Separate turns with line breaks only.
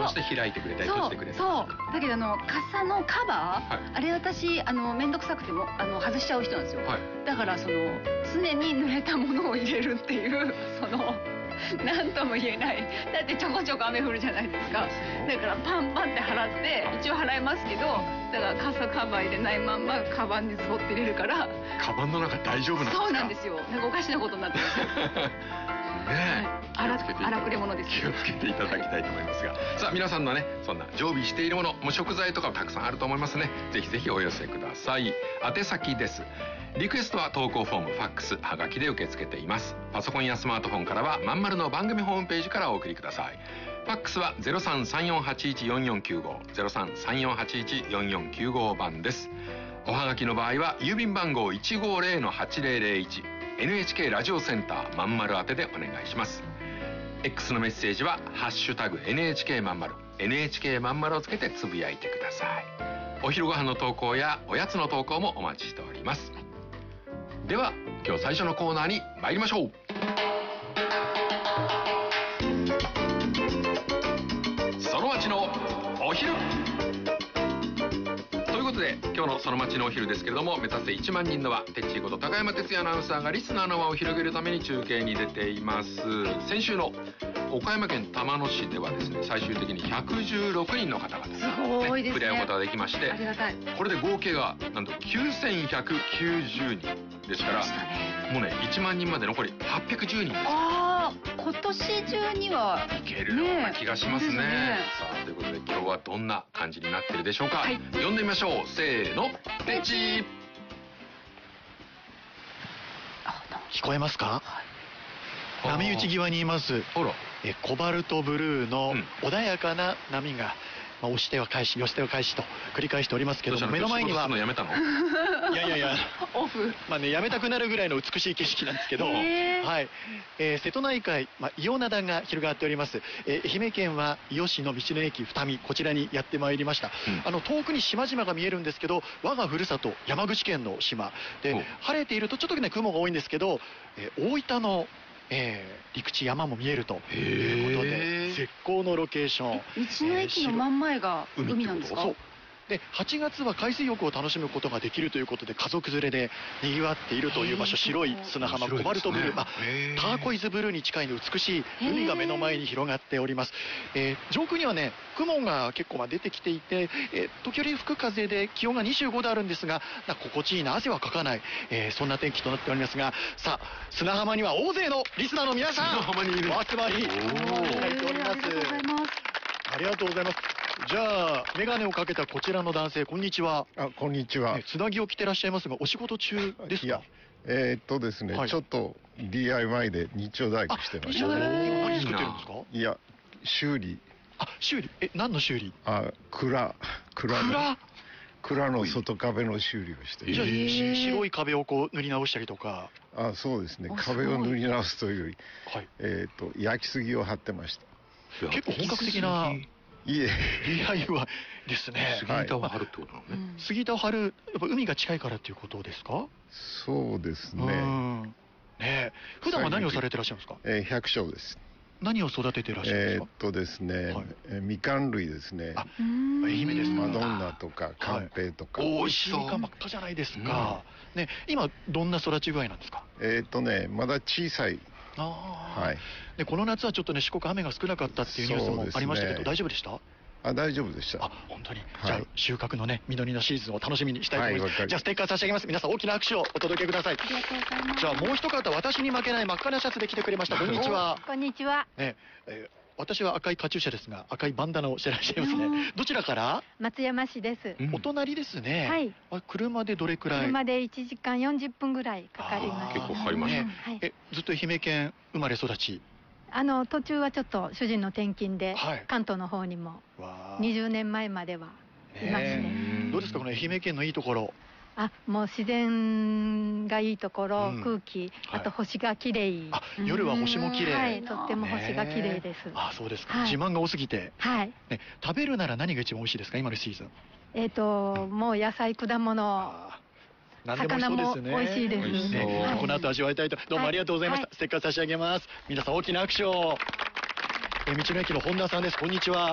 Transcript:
押して開いてくれたり閉じてくれたり。
そうだけど傘のカバー、あれ私面倒くさくても外しちゃう人なんですよ。だから常に濡れたものを入れるっていうなんとも言えない。だってちょこちょこ雨降るじゃないですか。だからパンパンって払って一応払えますけど、だから傘カバー入れないまんまカバンにズボって入れるから。
カバンの中大丈夫なんですか？
そうなんですよ。なんかおかしなことになってるんですよ。ねえ、荒くれ者です。
気をつけていただきたいと思いますが、さあ皆さんのね、そんな常備しているもの、もう食材とかもたくさんあると思いますね。ぜひぜひお寄せください。宛先です。リクエストは投稿フォーム、ファックス、はがきで受け付けています。パソコンやスマートフォンからはまんまるの番組ホームページからお送りください。ファックスは 0334814495 0334814495 番です。おはがきの場合は郵便番号 150-8001 NHK ラジオセンターまんまる宛てでお願いします。 X のメッセージはハッシュタグ NHK まんまる NHK まんまるをつけてつぶやいてください。お昼ご飯の投稿やおやつの投稿もお待ちしております。では今日最初のコーナーに参りましょう。その町のお昼ということで、今日のその町のお昼ですけれども、目指せ1万人の輪、てっちーこと高山哲也アナウンサーがリスナーの輪を広げるために中継に出ています。先週の岡山県玉野市ではですね、最終的に116人の方々
すごいですね、
触れ合うことができまして、
ありがたい。
これで合計がなんと9190人ですから、もうね1万人まで残り810人です。
ああ、今年中にはい
けるような気がしますね。さあということで今日はどんな感じになってるでしょうか。呼んでみましょう。せーの、てっちー。
聞こえますか？波打ち際にいます。コバルトブルーの穏やかな波が、押しては返し、寄せては返しと繰り返しておりますけども、目の前には
やめたの？い
や
オフ。
やめたくなるぐらいの美しい景色なんですけど、はい、瀬戸内海、伊予灘が広がっております。愛媛県は伊予市の道の駅二見、こちらにやってまいりました。遠くに島々が見えるんですけど、我がふるさと山口県の島で、晴れているとちょっとね雲が多いんですけど、大分の陸地山も見えるということで、絶好のロケーション。
道の駅の真ん前が海なんですか？
そうで、8月は海水浴を楽しむことができるということで、家族連れで賑わっているという場所、白い砂浜、コバルトブルー、ターコイズブルーに近いの美しい海が目の前に広がっております。上空にはね、雲が結構出てきていて、時折吹く風で気温が25度あるんですが、心地いいな、汗はかかない、そんな天気となっておりますが、さあ砂浜には大勢のリスナーの皆さんお集まりいただいております。ありがとうございます。じゃあ眼鏡をかけたこちらの男性、こんにちは。
こんにちは。
つなぎを着てらっしゃいますが、お仕事中ですか？
ですね、ちょっと DIY で日曜大工してました。
何作ってるんですか？
いや、修理。
修理。何の修理？
蔵の外壁の修理をして。
じゃあ白い壁をこう塗り直したりとか。
そうですね。壁を塗り直すというより、焼き杉を張ってました。
結構本格的な。DIY ですね。
杉板を張るってことなのね。
杉板を張る、やっぱ海が近いからっていうことですか？
そうですね。
普段は何をされてらっしゃいますか？
百姓です。
何を育ててらっしゃるんですか？
ですね、みかん類ですね。
愛媛ですか？
マドンナとかカンペイとか。
おいしいみかんばっかじゃないですか。ね、今どんな育ち具合なんですか？
まだ小さい。
でこの夏はちょっとね、四国雨が少なかったっていうニュースもありましたけど、大丈夫でした？
大丈夫でした。
本当に。じゃあ収穫のね、実りのシーズンを楽しみにしたいと思います。じゃあステッカー差し上げます。皆さん大きな拍手をお届けください。
ありがとうございます。
じゃあもう一方、私に負けない真っ赤なシャツで来てくれました。こんにちは。
こんにちは。
私は赤いカチューシャですが、赤いバンダナをしてらっしゃいますね。どちらから？
松山市です。
お隣ですね。はい。車でどれくらい？
車で1時間40分ぐらいかかります。
結構かかりますね。
ずっと愛媛県生まれ育ち？
途中はちょっと主人の転勤で関東の方にも20年前まではいますね。
どうですか、この愛媛県のいいところ？
もう自然がいいところ、空気、あと星が綺麗。
夜は星も綺麗。
はい、とっても星が綺麗です。
そうですか。自慢が多すぎて。
はい。
食べるなら何が一番美味しいですか、今のシーズ
ン？もう野菜、果物。魚も美味しいです。
この後味わいたいと。どうもありがとうございました。ステッカー差し上げます。皆さん大きな拍手を。道の駅の本田さんです。こんにちは。